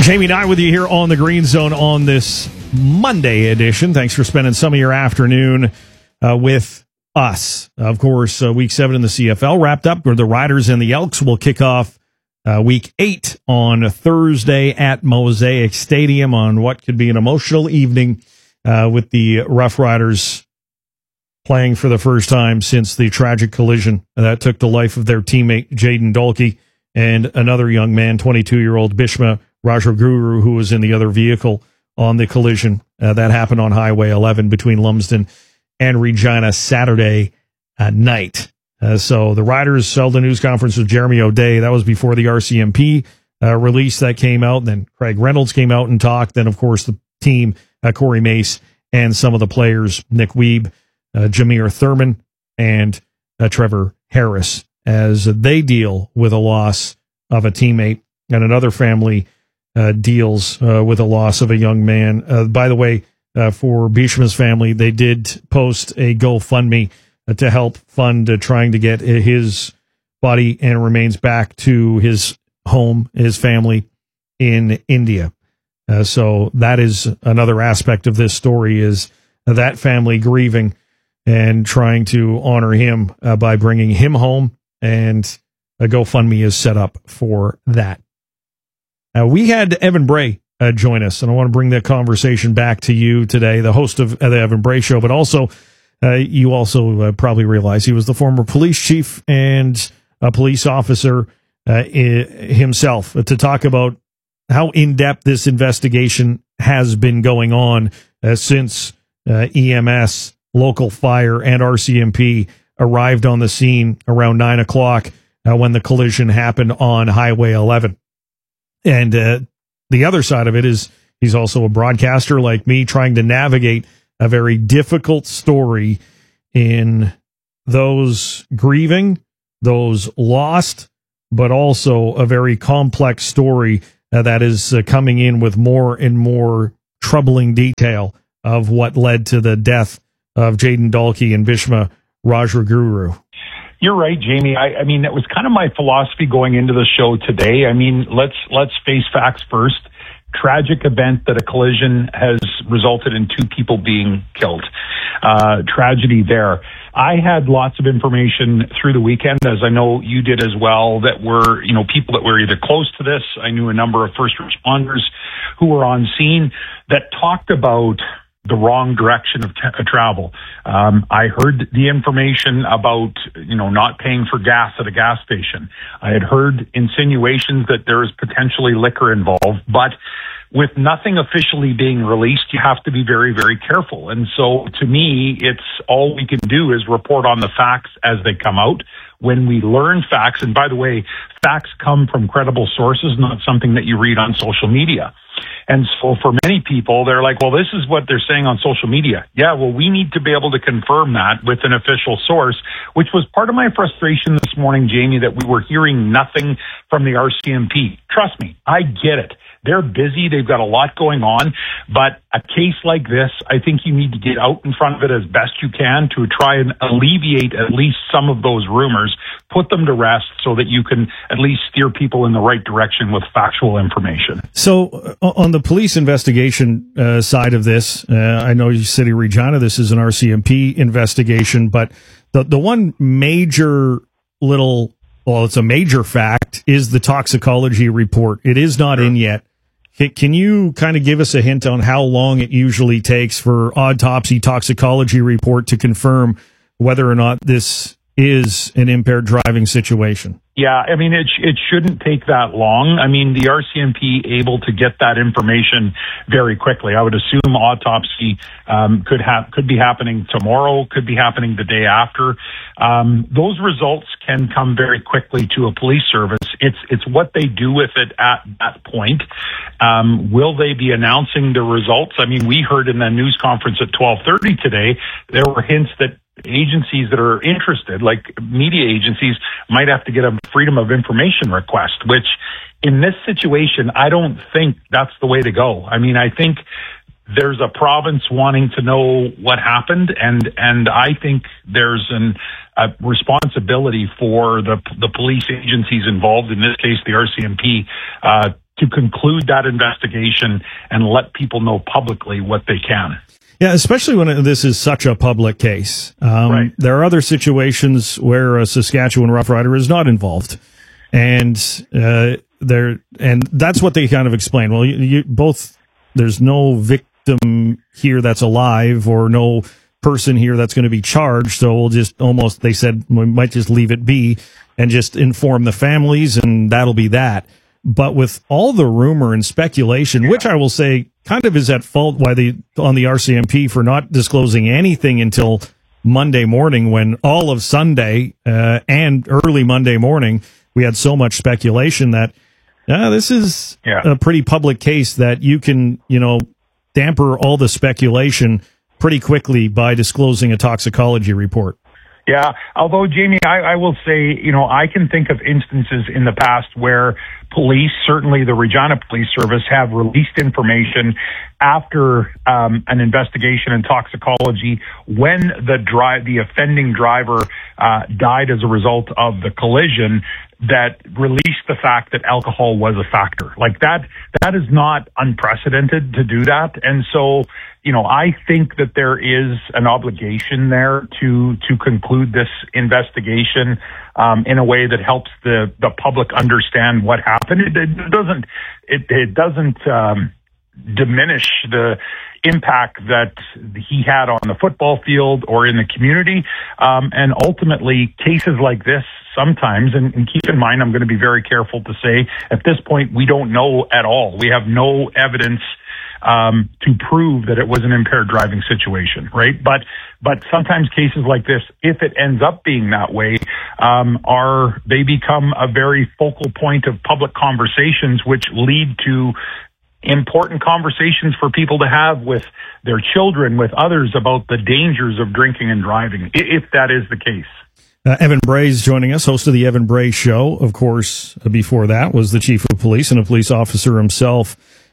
Jamie Nye with you here on the Green Zone on this Monday edition. Thanks for spending some of your afternoon with us. Of course, Week 7 in the CFL wrapped up, where the Riders and the Elks will kick off Week 8 on Thursday at Mosaic Stadium on what could be an emotional evening with the Rough Riders playing for the first time since the tragic collision that took the life of their teammate Jayden Dalkey and another young man, 22-year-old Bhishma Rajaguru, who was in the other vehicle on the collision that happened on Highway 11 between Lumsden and Regina Saturday night. So the Riders held a news conference with Jeremy O'Day. That was before the RCMP release that came out. And then Craig Reynolds came out and talked. Then, of course, the team, Corey Mace, and some of the players, Nick Weeb, Jameer Thurman, and Trevor Harris, as they deal with a loss of a teammate, and another family deals with a loss of a young man. By the way, for Bhishma's family, they did post a GoFundMe to help fund trying to get his body and remains back to his home, his family in India. So that is another aspect of this story, is that family grieving and trying to honor him by bringing him home, and a GoFundMe is set up for that. We had Evan Bray join us, and I want to bring that conversation back to you today, the host of the Evan Bray Show, but also you also probably realize he was the former police chief and a police officer himself, to talk about how in-depth this investigation has been going on since EMS, local fire, and RCMP arrived on the scene around 9 o'clock when the collision happened on Highway 11. And the other side of it is he's also a broadcaster like me, trying to navigate a very difficult story in those grieving, those lost, but also a very complex story that is coming in with more and more troubling detail of what led to the death of Jayden Dalkey and Bhishma Rajaguru. You're right, Jamie. I mean, that was kind of my philosophy going into the show today. I mean, let's face facts first. Tragic event that a collision has resulted in 2 people being killed. Tragedy there. I had lots of information through the weekend, as I know you did as well, that were, people that were either close to this. I knew a number of first responders who were on scene that talked about the wrong direction of travel. I heard the information about, not paying for gas at a gas station. I had heard insinuations that there is potentially liquor involved, but with nothing officially being released, you have to be very, very careful. And so to me, it's all we can do is report on the facts as they come out. When we learn facts, and by the way, facts come from credible sources, not something that you read on social media. And so for many people, they're like, well, this is what they're saying on social media. Yeah, well, we need to be able to confirm that with an official source, which was part of my frustration this morning, Jamie, that we were hearing nothing from the RCMP. Trust me, I get it. They're busy. They've got a lot going on. But a case like this, I think you need to get out in front of it as best you can to try and alleviate at least some of those rumors, put them to rest so that you can at least steer people in the right direction with factual information. So on the police investigation side of this, I know City Regina, this is an RCMP investigation, but the one major it's a major fact, is the toxicology report. It is not in yet. Can you kind of give us a hint on how long it usually takes for autopsy toxicology report to confirm whether or not this is an impaired driving situation? Yeah, I mean, it shouldn't take that long. I mean, the RCMP able to get that information very quickly. I would assume autopsy could be happening tomorrow, could be happening the day after. Those results can come very quickly to a police service. It's what they do with it at that point. Will they be announcing the results? I mean, we heard in the news conference at 12:30 today, there were hints that agencies that are interested, like media agencies, might have to get a freedom of information request, which in this situation, I don't think that's the way to go. I mean, I think there's a province wanting to know what happened, and I think there's a responsibility for the police agencies involved, in this case, the RCMP, to conclude that investigation and let people know publicly what they can. Yeah, especially when this is such a public case. Right. There are other situations where a Saskatchewan Rough Rider is not involved, and that's what they kind of explain. Well, you both, there's no victim here that's alive or no person here that's going to be charged, so we'll just they said we might just leave it be and just inform the families, and that'll be that. But with all the rumor and speculation, which I will say kind of is at fault on the RCMP for not disclosing anything until Monday morning, when all of Sunday and early Monday morning we had so much speculation that this is a pretty public case that you can, damper all the speculation pretty quickly by disclosing a toxicology report. Yeah, although, Jamie, I will say, I can think of instances in the past where police, certainly the Regina Police Service, have released information after an investigation in toxicology when the offending driver died as a result of the collision, that released the fact that alcohol was a factor. Like that is not unprecedented to do that. And so, I think that there is an obligation there to conclude this investigation in a way that helps the public understand what happened. It doesn't diminish the impact that he had on the football field or in the community. And ultimately, cases like this sometimes, and keep in mind, I'm going to be very careful to say, at this point, we don't know at all. We have no evidence to prove that it was an impaired driving situation, right? But sometimes cases like this, if it ends up being that way, they become a very focal point of public conversations, which lead to important conversations for people to have with their children, with others, about the dangers of drinking and driving, if that is the case. Evan Bray is joining us, host of the Evan Bray Show. Of course, before that was the chief of police and a police officer himself.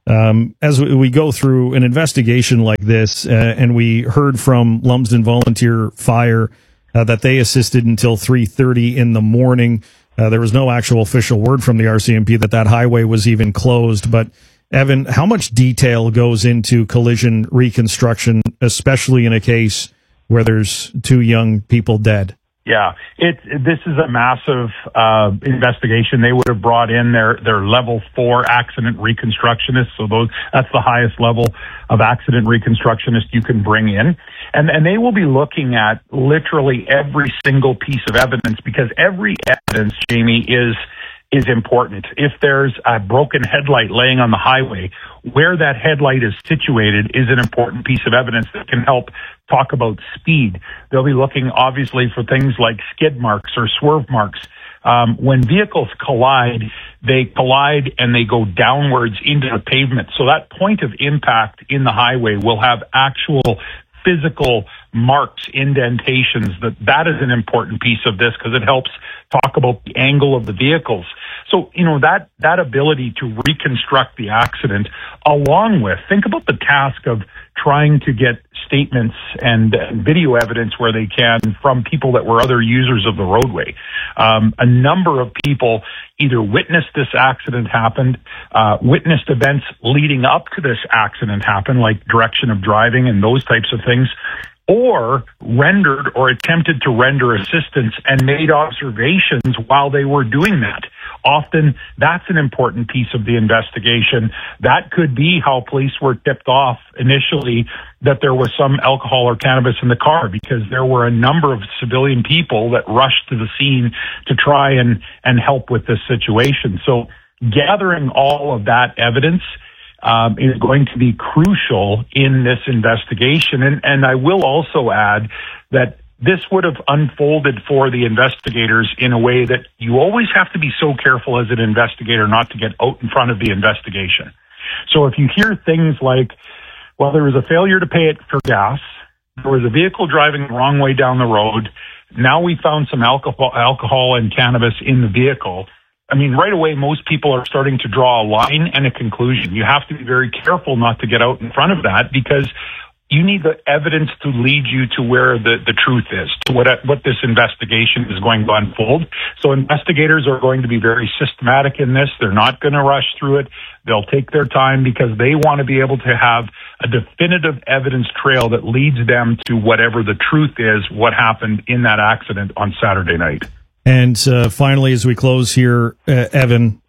As we go through an investigation like this, and we heard from Lumsden Volunteer Fire that they assisted until 3:30 in the morning. There was no actual official word from the RCMP that highway was even closed. But Evan, how much detail goes into collision reconstruction, especially in a case where there's two young people dead? Yeah, this is a massive investigation. They would have brought in their level 4 accident reconstructionists. So that's the highest level of accident reconstructionist you can bring in. And they will be looking at literally every single piece of evidence, because every evidence, Jamie, is important. If there's a broken headlight laying on the highway, where that headlight is situated is an important piece of evidence that can help talk about speed. They'll be looking, obviously, for things like skid marks or swerve marks. When vehicles collide, they collide and they go downwards into the pavement. So that point of impact in the highway will have actual physical marks, indentations. That is an important piece of this, because it helps talk about the angle of the vehicles. So, that ability to reconstruct the accident, along with, think about the task of trying to get statements and video evidence where they can from people that were other users of the roadway. A number of people either witnessed this accident happen, witnessed events leading up to this accident happen, like direction of driving and those types of things, or rendered or attempted to render assistance and made observations while they were doing that. Often that's an important piece of the investigation. That could be how police were tipped off initially that there was some alcohol or cannabis in the car, because there were a number of civilian people that rushed to the scene to try and help with this situation. So gathering all of that evidence is going to be crucial in this investigation. And I will also add that this would have unfolded for the investigators in a way that you always have to be so careful as an investigator not to get out in front of the investigation. So if you hear things like, well, there was a failure to pay it for gas, there was a vehicle driving the wrong way down the road, now we found some alcohol and cannabis in the vehicle, I mean, right away, most people are starting to draw a line and a conclusion. You have to be very careful not to get out in front of that, because you need the evidence to lead you to where the truth is, to what this investigation is going to unfold. So investigators are going to be very systematic in this. They're not going to rush through it. They'll take their time because they want to be able to have a definitive evidence trail that leads them to whatever the truth is, what happened in that accident on Saturday night. And finally, as we close here, Evan,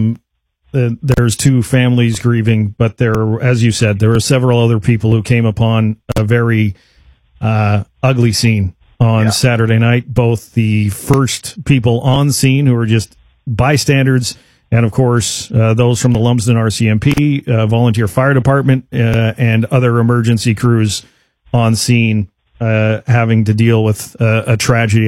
there's two families grieving, but as you said, there are several other people who came upon a very ugly scene on Saturday night. Both the first people on scene who were just bystanders, and of course, those from the Lumsden RCMP, volunteer fire department, and other emergency crews on scene, having to deal with a tragedy.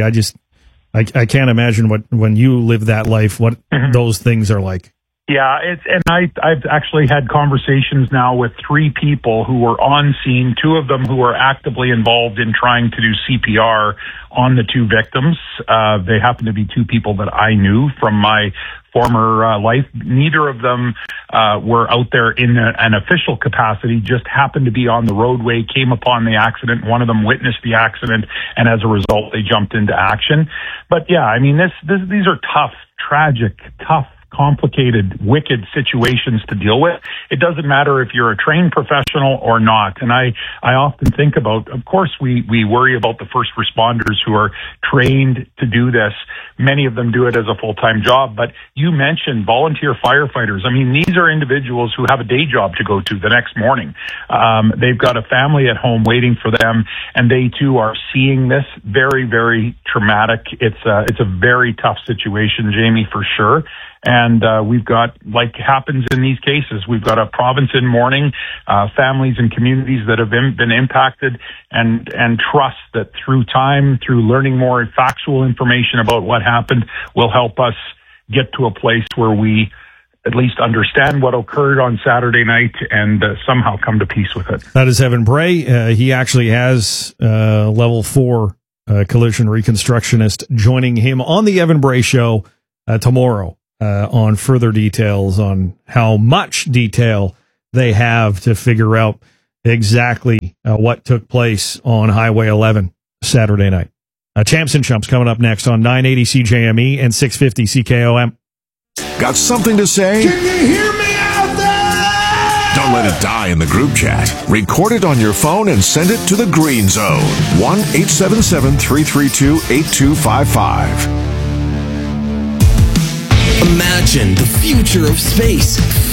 I can't imagine when you live that life, what those things are like. Yeah, I've actually had conversations now with 3 people who were on scene, 2 of them who were actively involved in trying to do CPR on the 2 victims. They happen to be 2 people that I knew from my former life. Neither of them were out there in an official capacity, just happened to be on the roadway, came upon the accident. One of them witnessed the accident, and as a result, they jumped into action. But yeah, I mean, these are tough, tragic, complicated, wicked situations to deal with. It doesn't matter if you're a trained professional or not. And I often think about, of course, we worry about the first responders who are trained to do this. Many of them do it as a full-time job. But you mentioned volunteer firefighters. I mean, these are individuals who have a day job to go to the next morning. They've got a family at home waiting for them, and they too are seeing this. Very, very traumatic. It's a very tough situation, Jamie, for sure. And we've got, like happens in these cases, we've got a province in mourning, families and communities that have been impacted, and trust that through time, through learning more factual information about what happened, will help us get to a place where we at least understand what occurred on Saturday night and somehow come to peace with it. That is Evan Bray. He actually has level 4 collision reconstructionist joining him on the Evan Bray Show tomorrow. On further details on how much detail they have to figure out exactly what took place on Highway 11 Saturday night. Champs and Chumps coming up next on 980 CJME and 650 CKOM. Got something to say? Can you hear me out there? Don't let it die in the group chat. Record it on your phone and send it to the Green Zone. 1-877-332-8255. Imagine the future of space.